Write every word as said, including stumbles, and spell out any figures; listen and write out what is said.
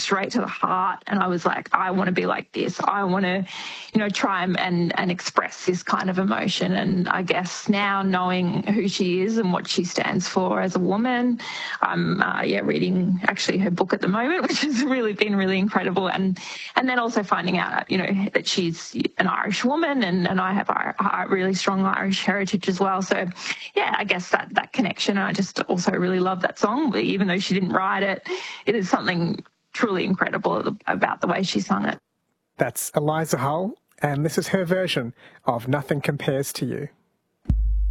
straight to the heart. And I was like, I want to be like this. I want to, you know, try and, and, and express this kind of emotion. And I guess now knowing who she is and what she stands for as a woman, I'm, uh, yeah, reading actually her book at the moment, which has really been really incredible. And, and then also finding out, you know, that she's an Irish woman and, and I have a, a really strong Irish heritage as well. So, yeah, I guess that, that connection. And I just also really love that song, even though she didn't write it. It is something truly incredible about the way she sung it. That's Eliza Hull, and this is her version of Nothing Compares to You.